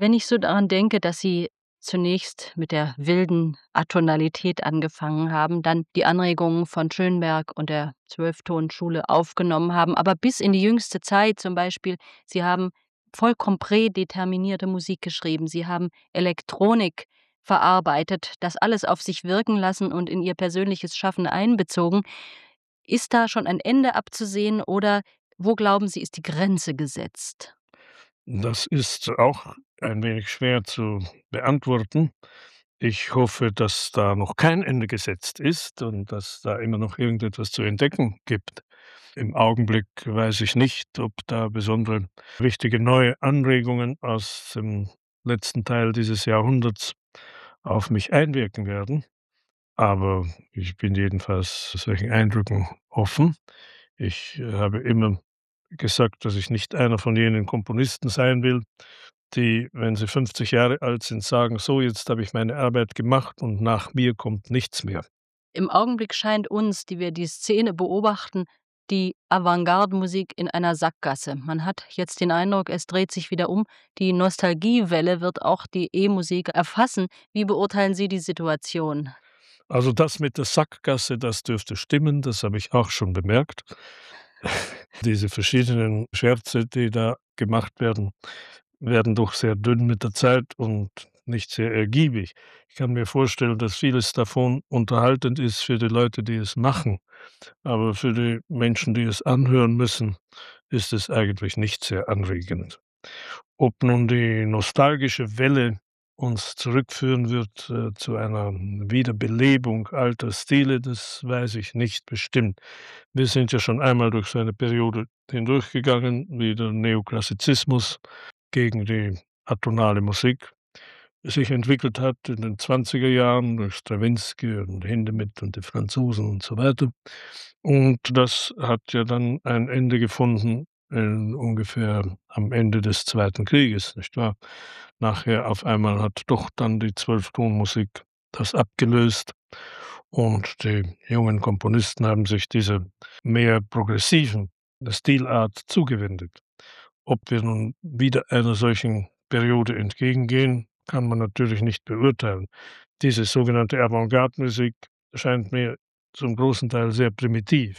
Wenn ich so daran denke, dass Sie zunächst mit der wilden Atonalität angefangen haben, dann die Anregungen von Schönberg und der Zwölftonschule aufgenommen haben, aber bis in die jüngste Zeit zum Beispiel, Sie haben vollkommen prädeterminierte Musik geschrieben, Sie haben Elektronik verarbeitet, das alles auf sich wirken lassen und in Ihr persönliches Schaffen einbezogen. Ist da schon ein Ende abzusehen oder wo glauben Sie, ist die Grenze gesetzt? Das ist auch ein wenig schwer zu beantworten. Ich hoffe, dass da noch kein Ende gesetzt ist und dass da immer noch irgendetwas zu entdecken gibt. Im Augenblick weiß ich nicht, ob da besondere wichtige neue Anregungen aus dem letzten Teil dieses Jahrhunderts auf mich einwirken werden, aber ich bin jedenfalls solchen Eindrücken offen. Ich habe immer gesagt, dass ich nicht einer von jenen Komponisten sein will, die, wenn sie 50 Jahre alt sind, sagen: „So, jetzt habe ich meine Arbeit gemacht und nach mir kommt nichts mehr.“ Im Augenblick scheint uns, die wir die Szene beobachten, die Avantgarde-Musik in einer Sackgasse. Man hat jetzt den Eindruck, es dreht sich wieder um. Die Nostalgiewelle wird auch die E-Musik erfassen. Wie beurteilen Sie die Situation? Also, das mit der Sackgasse, das dürfte stimmen, das habe ich auch schon bemerkt. Diese verschiedenen Scherze, die da gemacht werden, werden doch sehr dünn mit der Zeit und nicht sehr ergiebig. Ich kann mir vorstellen, dass vieles davon unterhaltend ist für die Leute, die es machen, aber für die Menschen, die es anhören müssen, ist es eigentlich nicht sehr anregend. Ob nun die nostalgische Welle uns zurückführen wird, zu einer Wiederbelebung alter Stile, das weiß ich nicht bestimmt. Wir sind ja schon einmal durch so eine Periode hindurchgegangen, wie der Neoklassizismus gegen die atonale Musik sich entwickelt hat in den 20er Jahren durch Strawinsky und Hindemith und die Franzosen und so weiter. Und das hat ja dann ein Ende gefunden, ungefähr am Ende des Zweiten Krieges, nicht wahr? Nachher auf einmal hat doch dann die Zwölftonmusik das abgelöst und die jungen Komponisten haben sich dieser mehr progressiven Stilart zugewendet. Ob wir nun wieder einer solchen Periode entgegengehen, kann man natürlich nicht beurteilen. Diese sogenannte Avantgarde-Musik scheint mir zum großen Teil sehr primitiv.